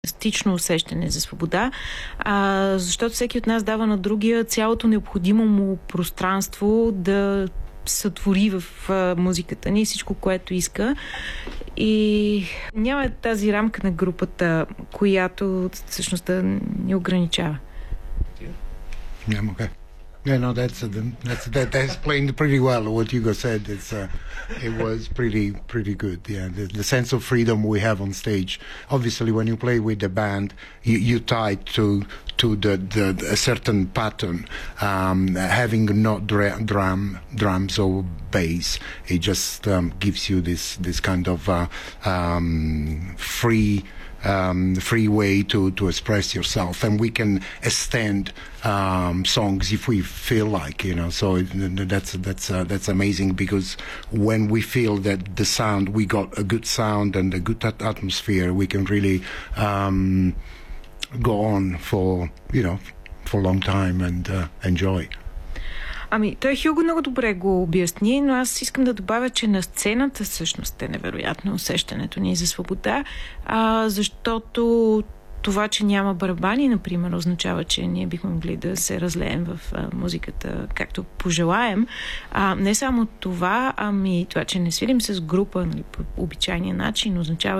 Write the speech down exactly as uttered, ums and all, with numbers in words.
фантастично усещане за свобода, а, защото всеки от нас дава на другия цялото необходимо му пространство да сътвори в а, музиката ни всичко, което иска. И няма тази рамка на групата, която всъщност да ни ограничава. Yeah, okay. Yeah, no, that's uh, that's that, that explained pretty well what Hugo said. It's uh, it was pretty pretty good. Yeah, the, the sense of freedom we have on stage. Obviously, when you play with the band, you you tie to to the, the a certain pattern. Um, having not dra- drum drums or bass, it just um, gives you this this kind of uh, um, free. Um, free way to, to express yourself, and we can extend um, songs if we feel like, you know. So it, that's that's uh, that's amazing, because when we feel that the sound, we got a good sound and a good at- atmosphere, we can really um, go on for you know for a long time and uh, enjoy. Ами, той Хюго много добре го обясни, но аз искам да добавя, че на сцената всъщност е невероятно усещането ни за свобода, а, защото това, че няма барабани, например, означава, че ние бихме могли да се разлеем в а, музиката както пожелаем. А, не само това, ами това, че не свирим с група, нали, по обичайния начин, означава